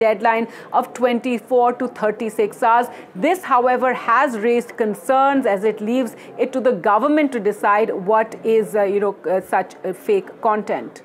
deadline of 24 to 36 hours. This, however, has raised concerns as it leaves it to the government to decide what is, such fake content.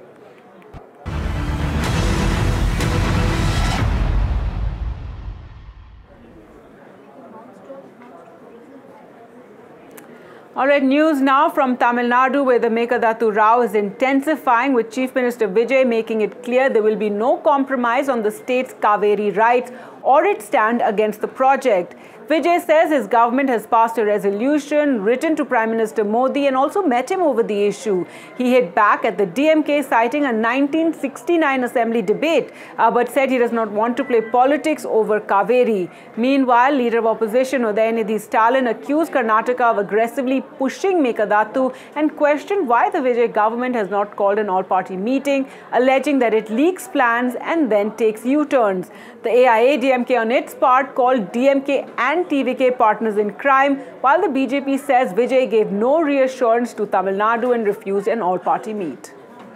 All right, news now from Tamil Nadu, where the Meghadathu Rao is intensifying, with Chief Minister Vijay making it clear there will be no compromise on the state's Kaveri rights or its stand against the project. Vijay says his government has passed a resolution, written to Prime Minister Modi, and also met him over the issue. He hit back at the DMK, citing a 1969 assembly debate, but said he does not want to play politics over Kaveri. Meanwhile, leader of opposition Udayanidhi Stalin accused Karnataka of aggressively pushing Meghadathu and questioned why the Vijay government has not called an all-party meeting, alleging that it leaks plans and then takes U-turns. The AIA-DMK on its part called DMK and TVK partners in crime, while the BJP says Vijay gave no reassurance to Tamil Nadu and refused an all-party meet.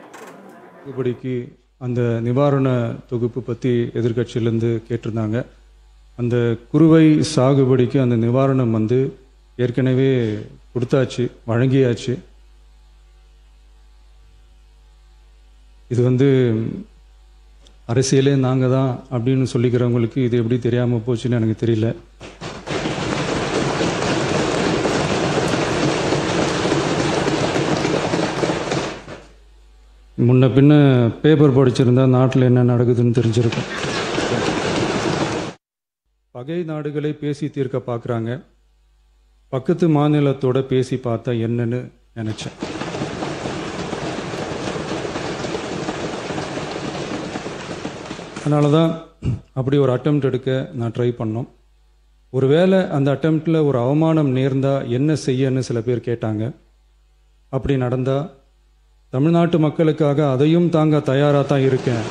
அந்த நிவாரண தொகுப்பு பற்றி எதிர்க்கட்சியிலேருந்து கேட்டிருந்தாங்க. அந்த குறுவை சாகுபடிக்கு அந்த நிவாரணம் ஏற்கனவே கொடுத்தாச்சு, வழங்கியாச்சு. இது அரசியலே நாங்கள் தான் அப்படின்னு சொல்லிக்கிறவங்களுக்கு இது எப்படி தெரியாமல் போச்சுன்னு எனக்கு தெரியல. முன்ன பின்ன பேப்பர் படிச்சிருந்தா நாட்டில் என்ன நடக்குதுன்னு தெரிஞ்சிருக்கும். பகை நாடுகளை பேசி தீர்க்க பார்க்குறாங்க, பக்கத்து மாநிலத்தோட பேசி பார்த்தா என்னன்னு நினச்சேன். அதனால தான் அப்படி ஒரு அட்டெம்ப்ட் எடுக்க நான் ட்ரை பண்ணோம். ஒருவேளை அந்த அட்டெம்ப்டில் ஒரு அவமானம் நேர்ந்தால் என்ன செய்யன்னு சில பேர் கேட்டாங்க. அப்படி நடந்தால் தமிழ்நாட்டு மக்களுக்காக அதையும் தாங்க தயாராக தான் இருக்கேன்.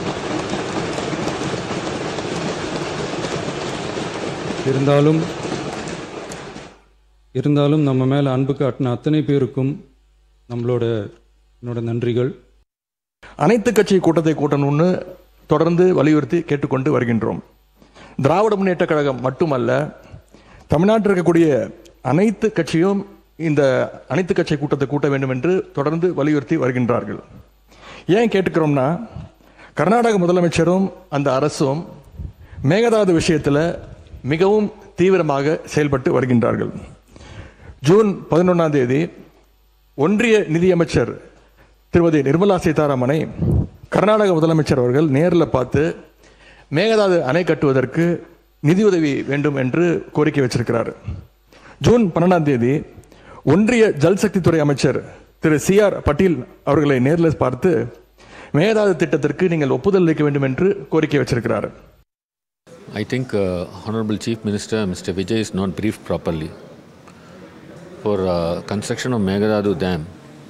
இருந்தாலும் நம்ம மேலே அன்பு காட்டின அத்தனை பேருக்கும் என்னோட நன்றிகள். அனைத்து கட்சி கூட்டத்தை கூட்டணும்னு தொடர்ந்து வலியுறுத்தி கேட்டுக்கொண்டு வருகின்றோம். திராவிட முன்னேற்ற கழகம் மட்டுமல்ல, தமிழ்நாட்டில் இருக்கக்கூடிய அனைத்து கட்சியும் இந்த அனைத்து கட்சி கூட்டத்தை கூட்ட வேண்டும் என்று தொடர்ந்து வலியுறுத்தி வருகின்றார்கள். ஏன் கேட்டுக்கிறோம்னா, கர்நாடக முதலமைச்சரும் அந்த அரசும் மேகதாது விஷயத்தில் மிகவும் தீவிரமாக செயல்பட்டு வருகின்றார்கள். ஜூன் 11 ஒன்றிய நிதியமைச்சர் திருமதி நிர்மலா சீதாராமனை கர்நாடக முதலமைச்சர் அவர்கள் நேரில் பார்த்து மேகதாது அணை கட்டுவதற்கு நிதியுதவி வேண்டும் என்று கோரிக்கை வச்சிருக்கிறார். ஜூன் 12 ஒன்றிய ஜல்சக்தி துறை அமைச்சர் திரு CR பட்டீல் அவர்களை நேரில் பார்த்து மேகதாது திட்டத்திற்கு நீங்கள் ஒப்புதல் அளிக்க வேண்டும் என்று கோரிக்கை வச்சிருக்கிறார். I think Honorable Chief Minister Mr. Vijay is not briefed properly. For construction of Meghadathu Dam,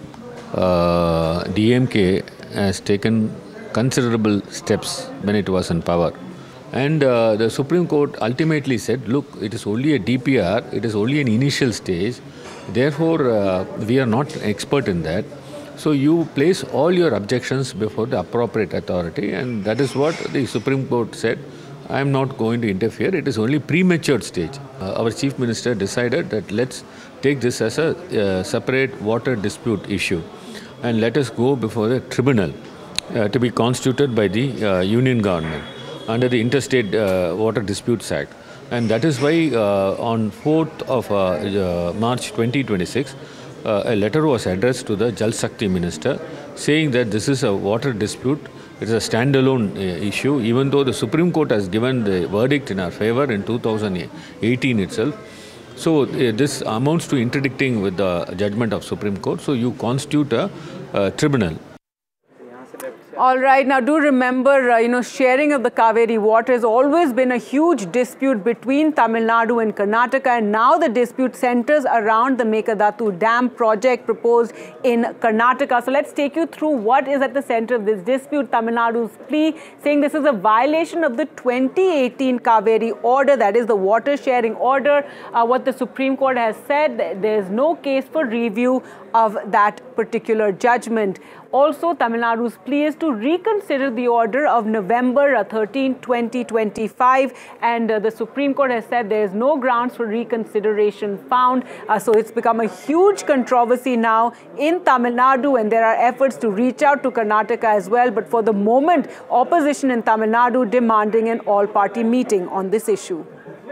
DMK has taken considerable steps when it was in power. And the Supreme Court ultimately said, look, it is only a DPR, it is only an initial stage, therefore we are not expert in that. So you place all your objections before the appropriate authority, and that is what the Supreme Court said. I am not going to interfere, it is only premature stage. Our Chief Minister decided that let's take this as a separate water dispute issue and let us go before the tribunal to be constituted by the union government under the Interstate Water Disputes Act. And that is why on 4th of March 2026, a letter was addressed to the Jal Shakti Minister saying that this is a water dispute, it is a standalone issue, even though the Supreme Court has given the verdict in our favor in 2018 itself. So this amounts to interdicting with the judgment of Supreme Court. So you constitute a tribunal. All right. Now, do remember, sharing of the Kaveri water has always been a huge dispute between Tamil Nadu and Karnataka. And now the dispute centers around the Meghadathu Dam project proposed in Karnataka. So let's take you through what is at the center of this dispute. Tamil Nadu's plea saying this is a violation of the 2018 Kaveri order, that is the water sharing order. What the Supreme Court has said, there is no case for review of that particular judgment. Also, Tamil Nadu's plea is to reconsider the order of November 13, 2025, and the Supreme Court has said there is no grounds for reconsideration found. So it's become a huge controversy now in Tamil Nadu, and there are efforts to reach out to Karnataka as well. But for the moment, opposition in Tamil Nadu demanding an all-party meeting on this issue.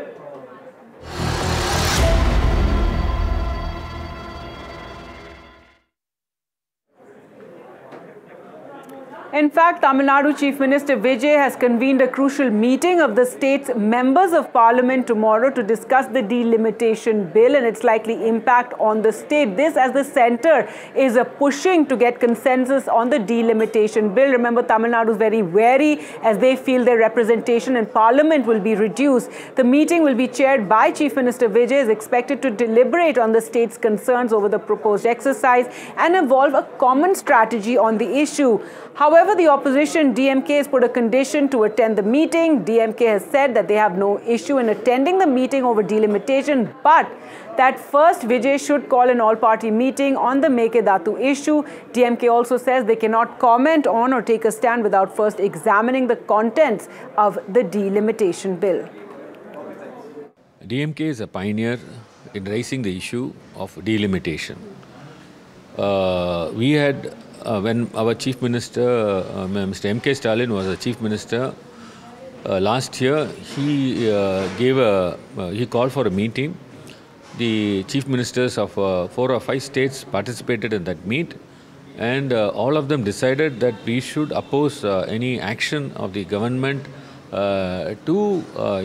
In fact, Tamil Nadu Chief Minister Vijay has convened a crucial meeting of the state's members of parliament tomorrow to discuss the delimitation bill and its likely impact on the state. This as the centre is pushing to get consensus on the delimitation bill. Remember, Tamil Nadu is very wary as they feel their representation in parliament will be reduced. The meeting will be chaired by Chief Minister Vijay, is expected to deliberate on the state's concerns over the proposed exercise and evolve a common strategy on the issue. However, the opposition DMK has put a condition to attend the meeting. DMK has said that they have no issue in attending the meeting over delimitation, but that first Vijay should call an all-party meeting on the Mekedatu issue. DMK also says they cannot comment on or take a stand without first examining the contents of the delimitation bill. DMK is a pioneer in raising the issue of delimitation. We had when our Chief Minister, Mr. M.K. Stalin was the Chief Minister last year, he called for a meeting. The Chief Ministers of 4 or 5 states participated in that meet, and all of them decided that we should oppose any action of the government to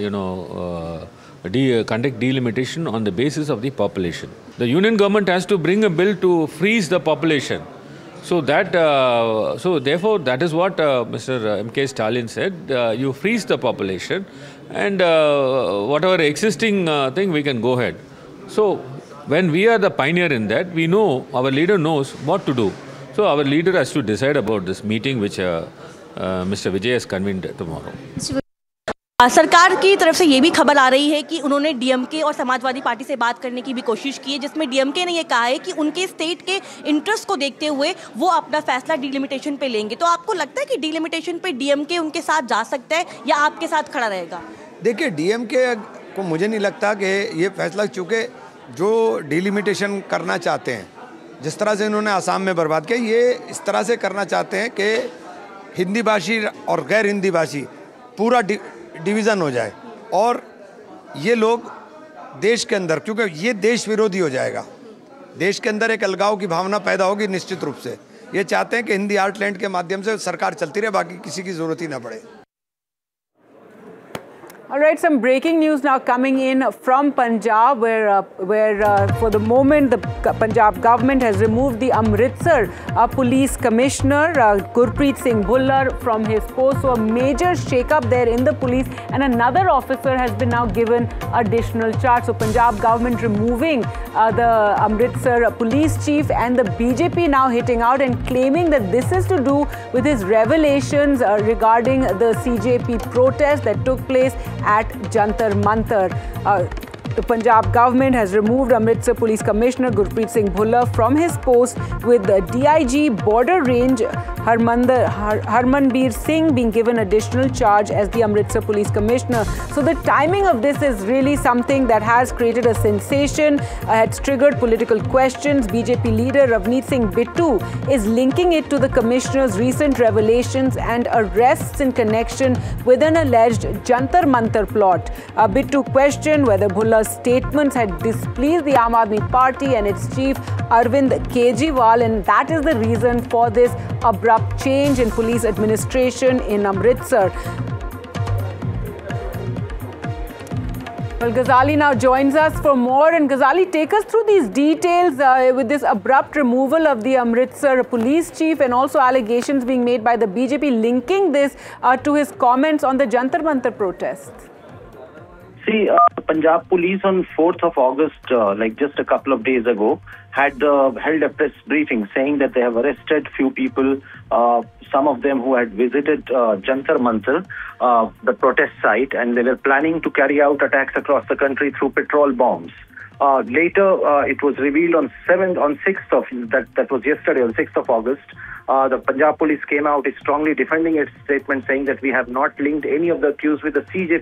conduct delimitation on the basis of the population. The union government has to bring a bill to freeze the population. So therefore, that is what Mr. M.K. Stalin said. You freeze the population, and whatever existing thing we can go ahead. So when we are the pioneer in that, we know, our leader knows what to do. So our leader has to decide about this meeting which Mr. Vijay has convened tomorrow. सरकार की तरफ से ये भी खबर आ रही है कि उन्होंने डीएमके और समाजवादी पार्टी से बात करने की भी कोशिश की है, जिसमें डीएमके ने ये कहा है कि उनके स्टेट के इंटरेस्ट को देखते हुए वो अपना फैसला डीलिमिटेशन पे लेंगे। तो आपको लगता है कि डीलिमिटेशन पे डीएमके उनके साथ जा सकता है या आपके साथ खड़ा रहेगा? देखिए, डीएमके को मुझे नहीं लगता कि ये फैसला, चूँकि जो डीलिमिटेशन करना चाहते हैं, जिस तरह से इन्होंने आसाम में बर्बाद किया, ये इस तरह से करना चाहते हैं कि हिंदी भाषी और गैर हिंदी भाषी पूरा डिवीज़न हो जाए, और ये लोग देश के अंदर, क्योंकि ये देश विरोधी हो जाएगा, देश के अंदर एक अलगाव की भावना पैदा होगी निश्चित रूप से। ये चाहते हैं कि हिंदी आर्टलैंड के माध्यम से सरकार चलती रहे, बाकी किसी की ज़रूरत ही ना पड़े। All right, some breaking news now coming in from Punjab, where for the moment the Punjab government has removed the Amritsar police commissioner Gurpreet Singh Bhullar from his post. So a major shake-up there in the police, and another officer has been now given additional charge. So Punjab government removing the Amritsar police chief, and the BJP now hitting out and claiming that this is to do with his revelations regarding the CJP protest that took place at Jantar Mantar. The Punjab government has removed Amritsar Police Commissioner Gurpreet Singh Bhullar from his post, with the DIG Border Range Harmanbir Singh being given additional charge as the Amritsar Police Commissioner. So the timing of this is really something that has created a sensation, has triggered political questions. BJP leader Ravneet Singh Bittu is linking it to the Commissioner's recent revelations and arrests in connection with an alleged Jantar Mantar plot. Bittu questioned whether Bhullar's statements had displeased the Aam Aadmi Party and its chief Arvind Kejriwal, and that is the reason for this abrupt change in police administration in Amritsar. Well, Ghazali now joins us for more. And Ghazali, take us through these details with this abrupt removal of the Amritsar police chief, and also allegations being made by the BJP linking this to his comments on the Jantar Mantar protests. See, Punjab Police on 4th of August, like just a couple of days ago, had held a press briefing saying that they have arrested few people, some of them who had visited Jantar Mantar, the protest site, and they were planning to carry out attacks across the country through petrol bombs. Later, it was revealed on 6th of, that was yesterday, on 6th of August, The Punjab police came out, is strongly defending its statement, saying that we have not linked any of the accused with the CJ